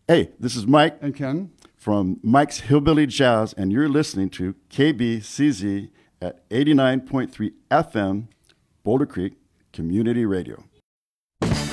Hey, this is Mike And Ken. from Mike's Hillbilly Jazz, and you're listening to KBCZ at 89.3 FM, Boulder Creek Community Radio.